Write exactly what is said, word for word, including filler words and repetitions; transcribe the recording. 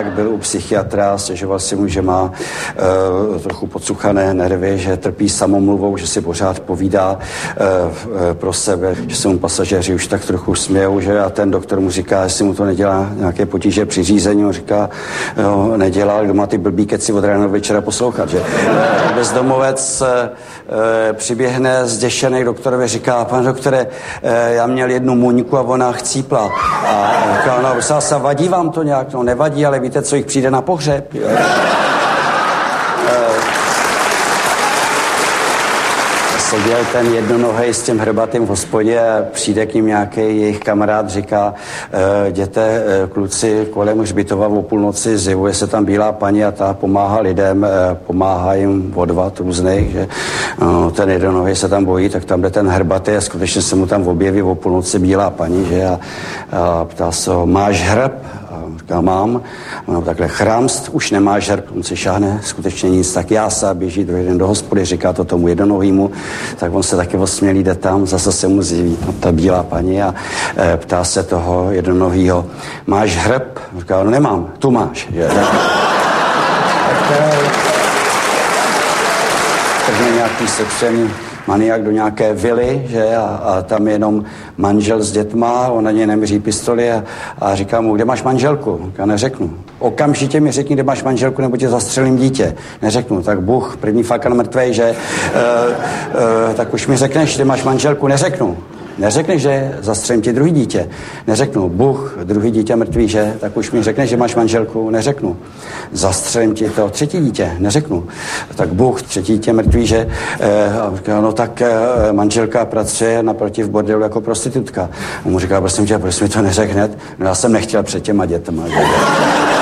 Polák byl u psychiatra, stěžoval si mu, že má uh, trochu podsuchané nervy, že trpí samomluvou, že si pořád povídá uh, pro sebe, že se mu pasažéři už tak trochu smějou, že a ten doktor mu říká, jestli mu to nedělá nějaké potíže při řízení, on říká, jo, nedělá, kdo má ty blbý keci od rána do večera poslouchat, že bezdomovec uh, přiběhne zděšený k doktorovi, říká, pane doktore, uh, já měl jednu muňku a ona chcípla. A říká, no, se vadí vám to nějak? No, nevadí, ale víte, co jich přijde na pohřeb? Jo? Seděl ten jednonohej s tím hrbatým v hospodě a přijde k ním nějaký jejich kamarád, říká, jděte kluci kolem hřbitova o půlnoci, zjevuje se tam bílá paní a ta pomáhá lidem, pomáhá jim odvat různých, že no, ten jednonohej se tam bojí, tak tam jde ten hrbatý a skutečně se mu tam objeví o půlnoci bílá paní, že a, a ptá se ho, máš hrb? Říká, mám. Ono takhle chrámst, už nemá žerb, on si šáhne, skutečně nic, tak jása, běží druhý den do hospody, říká to tomu jednonohýmu, tak on se taky osmělí, jde tam, zase se mu zjeví no, ta bílá paní a e, ptá se toho jednonohýho, máš hrb? Říká, no nemám, tu máš. Že? Takže nějaký sexuální maniak do nějaké vily, že, a, a tam jenom manžel s dětma, on na něj nemíří pistoli a, a říká mu, kde máš manželku? Já neřeknu. Okamžitě mi řekni, kde máš manželku, nebo tě zastřelím dítě. Neřeknu, tak Bůh, první fakan mrtvej, že, uh, uh, tak už mi řekneš, kde máš manželku, neřeknu. Neřekneš, že zastřelím ti druhý dítě. Neřeknu, Bůh, druhý dítě mrtvý, že? Tak už mi řekneš, že máš manželku. Neřeknu. Zastřelím ti to třetí dítě. Neřeknu. Tak Bůh, třetí dítě mrtvý, že? E, no tak e, manželka pracuje naproti v bordelu jako prostitutka. On mu říká, prosím tě, proč mi to neřekne? No já jsem nechtěl před těma dětma. Že?